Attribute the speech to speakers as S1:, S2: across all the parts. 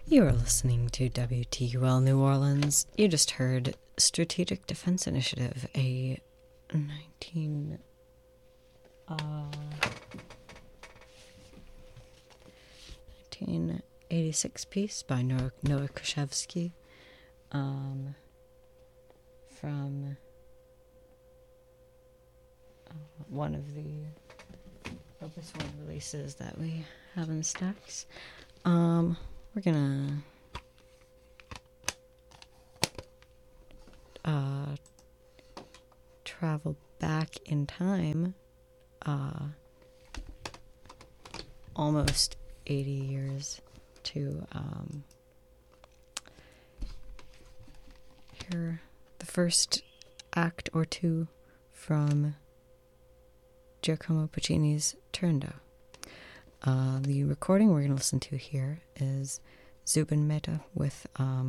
S1: You are listening to WTUL New Orleans. You just heard Strategic Defense Initiative, a 1986 piece by Noah Krashevsky from one of the Opus 1 releases that we have in the stacks. We're gonna travel back in time almost 80 years to hear the first act or two from Giacomo Puccini's Turandot. The recording we're going to listen to here is Zubin Mehta with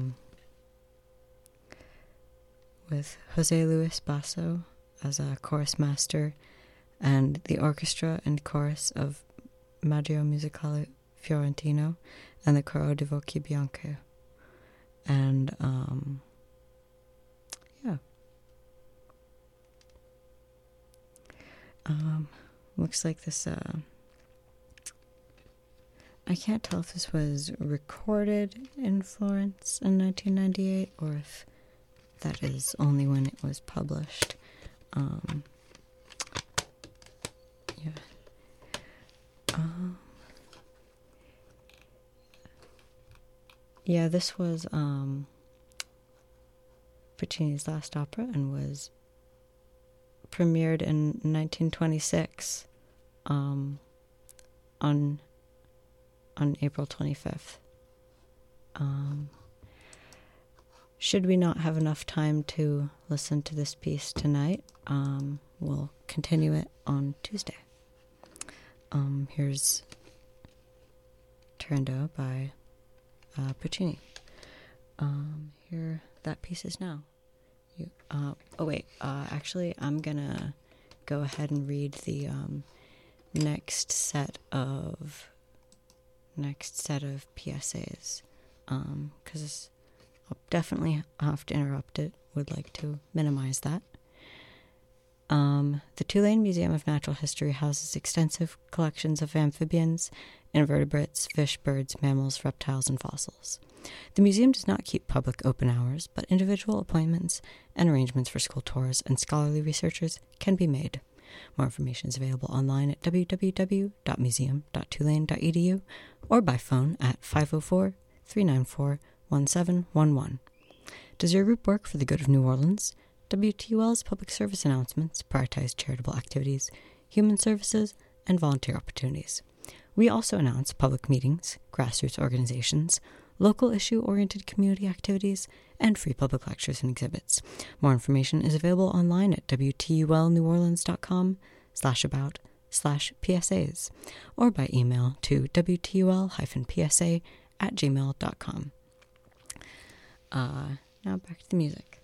S1: Jose Luis Basso as a chorus master and the orchestra and chorus of Maggio Musicale Fiorentino and the Coro di Voci Bianche. And looks like this I can't tell if this was recorded in Florence in 1998 or if that is only when it was published. This was Puccini's last opera and was premiered in 1926 on April 25th. Should we not have enough time to listen to this piece tonight, we'll continue it on Tuesday. Here's Turandot by Puccini. Here, that piece is now. Actually, I'm gonna go ahead and read the next set of PSAs, because I'll definitely have to interrupt it. Would like to minimize that. The Tulane Museum of Natural History houses extensive collections of amphibians, invertebrates, fish, birds, mammals, reptiles, and fossils. The museum does not keep public open hours, but individual appointments and arrangements for school tours and scholarly researchers can be made. More information is available online at www.museum.tulane.edu or by phone at 504-394-1711. Does your group work for the good of New Orleans? WTUL's public service announcements prioritize charitable activities, human services, and volunteer opportunities. We also announce public meetings, grassroots organizations, local issue-oriented community activities, and free public lectures and exhibits. More information is available online at wtulneworleans.com/about/PSAs or by email to wtul-psa@gmail.com. Now back to the music.